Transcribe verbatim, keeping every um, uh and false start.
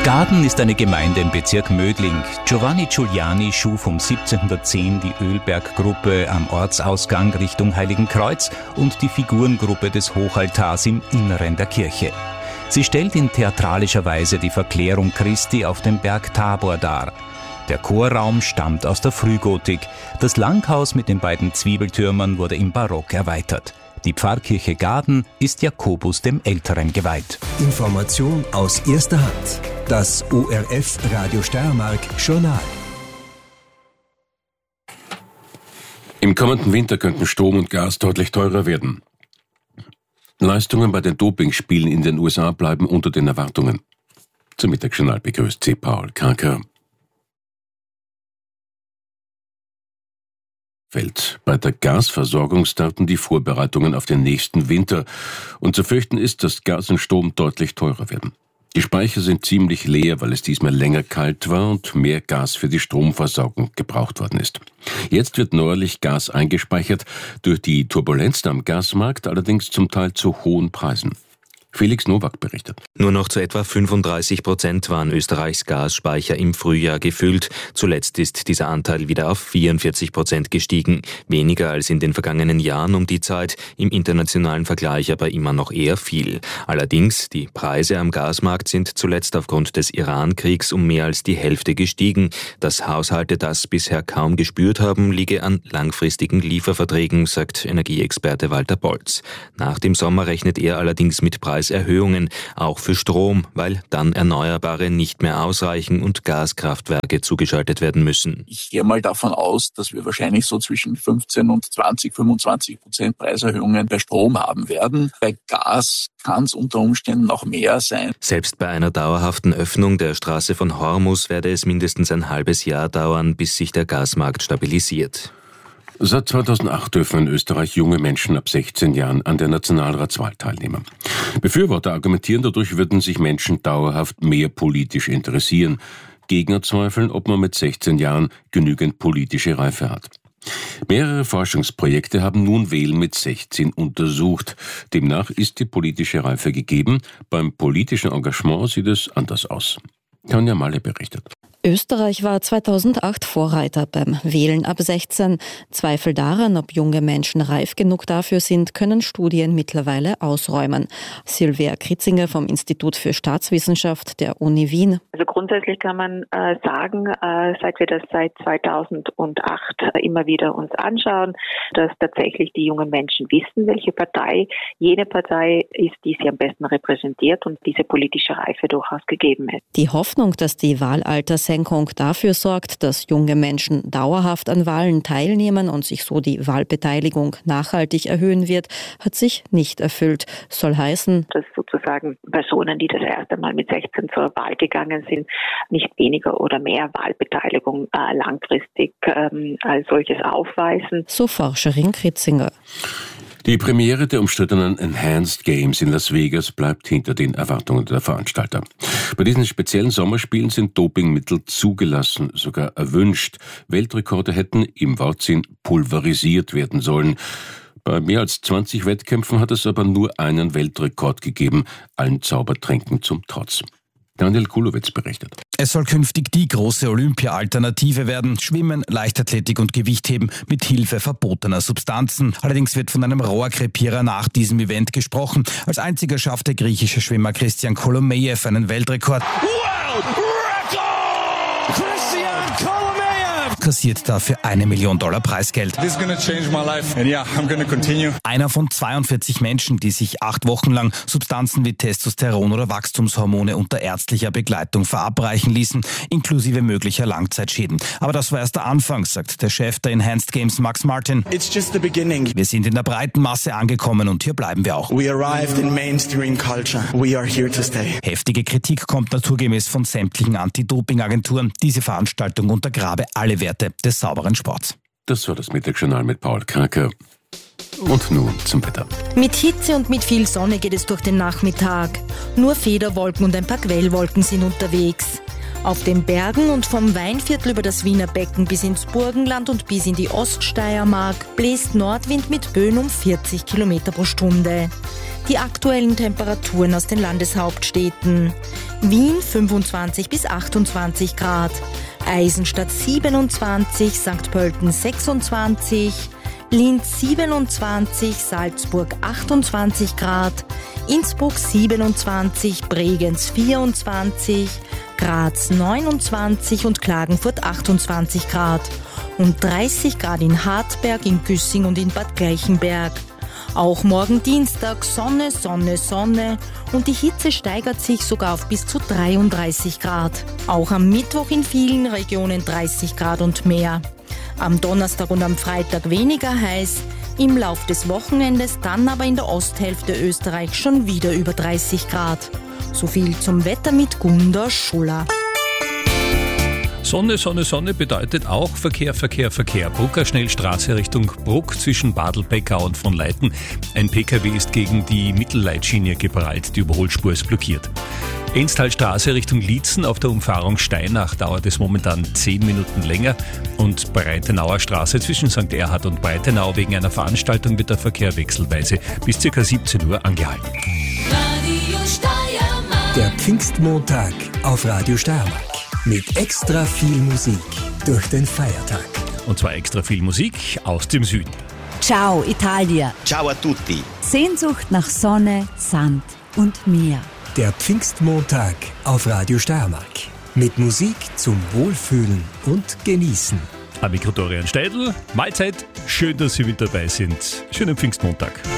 Gaden ist eine Gemeinde im Bezirk Mödling. Giovanni Giuliani schuf um siebzehnhundertzehn die Ölberggruppe am Ortsausgang Richtung Heiligenkreuz und die Figurengruppe des Hochaltars im Inneren der Kirche. Sie stellt in theatralischer Weise die Verklärung Christi auf dem Berg Tabor dar. Der Chorraum stammt aus der Frühgotik. Das Langhaus mit den beiden Zwiebeltürmern wurde im Barock erweitert. Die Pfarrkirche Gaden ist Jakobus dem Älteren geweiht. Information aus erster Hand. Das O R F Radio Steiermark Journal. Im kommenden Winter könnten Strom und Gas deutlich teurer werden. Leistungen bei den Dopingspielen in den U S A bleiben unter den Erwartungen. Zum Mittagsjournal begrüßt Sie Paul Kranker. Bei der Gasversorgung starten die Vorbereitungen auf den nächsten Winter und zu fürchten ist, dass Gas und Strom deutlich teurer werden. Die Speicher sind ziemlich leer, weil es diesmal länger kalt war und mehr Gas für die Stromversorgung gebraucht worden ist. Jetzt wird neuerlich Gas eingespeichert, durch die Turbulenzen am Gasmarkt allerdings zum Teil zu hohen Preisen. Felix Nowak berichtet. Nur noch zu etwa fünfunddreißig Prozent waren Österreichs Gasspeicher im Frühjahr gefüllt. Zuletzt ist dieser Anteil wieder auf vierundvierzig Prozent gestiegen. Weniger als in den vergangenen Jahren um die Zeit, im internationalen Vergleich aber immer noch eher viel. Allerdings, die Preise am Gasmarkt sind zuletzt aufgrund des Iran-Kriegs um mehr als die Hälfte gestiegen. Dass Haushalte das bisher kaum gespürt haben, liege an langfristigen Lieferverträgen, sagt Energieexperte Walter Bolz. Nach dem Sommer rechnet er allerdings mit Preisen Erhöhungen, auch für Strom, weil dann Erneuerbare nicht mehr ausreichen und Gaskraftwerke zugeschaltet werden müssen. Ich gehe mal davon aus, dass wir wahrscheinlich so zwischen fünfzehn und zwanzig, fünfundzwanzig Prozent Preiserhöhungen bei Strom haben werden. Bei Gas kann es unter Umständen noch mehr sein. Selbst bei einer dauerhaften Öffnung der Straße von Hormus werde es mindestens ein halbes Jahr dauern, bis sich der Gasmarkt stabilisiert. Seit zweitausendacht dürfen in Österreich junge Menschen ab sechzehn Jahren an der Nationalratswahl teilnehmen. Befürworter argumentieren, dadurch würden sich Menschen dauerhaft mehr politisch interessieren. Gegner zweifeln, ob man mit sechzehn Jahren genügend politische Reife hat. Mehrere Forschungsprojekte haben nun Wählen mit sechzehn untersucht. Demnach ist die politische Reife gegeben. Beim politischen Engagement sieht es anders aus. Tanja Malle berichtet. Österreich war zweitausendacht Vorreiter beim Wählen ab sechzehn. Zweifel daran, ob junge Menschen reif genug dafür sind, können Studien mittlerweile ausräumen. Silvia Kritzinger vom Institut für Staatswissenschaft der Uni Wien. Also grundsätzlich kann man äh, sagen, äh, seit wir das seit zweitausendacht immer wieder uns anschauen, dass tatsächlich die jungen Menschen wissen, welche Partei jene Partei ist, die sie am besten repräsentiert und diese politische Reife durchaus gegeben ist. Die Hoffnung, dass die Wahlaltersenkung dafür sorgt, dass junge Menschen dauerhaft an Wahlen teilnehmen und sich so die Wahlbeteiligung nachhaltig erhöhen wird, hat sich nicht erfüllt. Soll heißen, dass sozusagen Personen, die das erste Mal mit sechzehn zur Wahl gegangen sind, nicht weniger oder mehr Wahlbeteiligung äh, langfristig ähm, als solches aufweisen. So Forscherin Kritzinger. Die Premiere der umstrittenen Enhanced Games in Las Vegas bleibt hinter den Erwartungen der Veranstalter. Bei diesen speziellen Sommerspielen sind Dopingmittel zugelassen, sogar erwünscht. Weltrekorde hätten im Wortsinn pulverisiert werden sollen. Bei mehr als zwanzig Wettkämpfen hat es aber nur einen Weltrekord gegeben, allen Zaubertränken zum Trotz. Daniel Kulowitz berichtet. Es soll künftig die große Olympia-Alternative werden. Schwimmen, Leichtathletik und Gewichtheben mit Hilfe verbotener Substanzen. Allerdings wird von einem Rohrkrepierer nach diesem Event gesprochen. Als einziger schafft der griechische Schwimmer Christian Kolomejew einen Weltrekord. World Record! Christian Kolomejew kassiert dafür eine Million Dollar Preisgeld. This is gonna change my life and yeah, I'm gonna continue. Einer von zweiundvierzig Menschen, die sich acht Wochen lang Substanzen wie Testosteron oder Wachstumshormone unter ärztlicher Begleitung verabreichen ließen, inklusive möglicher Langzeitschäden. Aber das war erst der Anfang, sagt der Chef der Enhanced Games, Max Martin. It's just the beginning. Wir sind in der breiten Masse angekommen und hier bleiben wir auch. We arrived in mainstream culture. We are here to stay. Heftige Kritik kommt naturgemäß von sämtlichen Anti-Doping-Agenturen. Diese Veranstaltung untergrabe alle Werte des sauberen Sports. Das war das Mittagsjournal mit Paul Kranker. Und nun zum Wetter. Mit Hitze und mit viel Sonne geht es durch den Nachmittag. Nur Federwolken und ein paar Quellwolken sind unterwegs. Auf den Bergen und vom Weinviertel über das Wiener Becken bis ins Burgenland und bis in die Oststeiermark bläst Nordwind mit Böen um vierzig Kilometer pro Stunde. Die aktuellen Temperaturen aus den Landeshauptstädten: Wien fünfundzwanzig bis achtundzwanzig Grad, Eisenstadt siebenundzwanzig, Sankt Pölten sechsundzwanzig, Linz siebenundzwanzig, Salzburg achtundzwanzig Grad, Innsbruck siebenundzwanzig, Bregenz vierundzwanzig, Graz neunundzwanzig und Klagenfurt achtundzwanzig Grad und dreißig Grad in Hartberg, in Güssing und in Bad Gleichenberg. Auch morgen Dienstag Sonne, Sonne, Sonne und die Hitze steigert sich sogar auf bis zu dreiunddreißig Grad. Auch am Mittwoch in vielen Regionen dreißig Grad und mehr. Am Donnerstag und am Freitag weniger heiß, im Lauf des Wochenendes dann aber in der Osthälfte Österreichs schon wieder über dreißig Grad. So viel zum Wetter mit Gunda Schuller. Sonne, Sonne, Sonne bedeutet auch Verkehr, Verkehr, Verkehr. Brucker Schnellstraße Richtung Bruck zwischen Badl-Beckau und von Leiten. Ein P K W ist gegen die Mittelleitschiene geprallt, die Überholspur ist blockiert. Enstalstraße Richtung Liezen auf der Umfahrung Steinach dauert es momentan zehn Minuten länger und Breitenauer Straße zwischen Sankt Erhard und Breitenau wegen einer Veranstaltung wird der Verkehr wechselweise bis ca. siebzehn Uhr angehalten. Radio Steiermark. Der Pfingstmontag auf Radio Steiermark. Mit extra viel Musik durch den Feiertag. Und zwar extra viel Musik aus dem Süden. Ciao Italia. Ciao a tutti. Sehnsucht nach Sonne, Sand und Meer. Der Pfingstmontag auf Radio Steiermark. Mit Musik zum Wohlfühlen und Genießen. Am Mikro Dorian Steidl. Mahlzeit. Schön, dass Sie mit dabei sind. Schönen Pfingstmontag.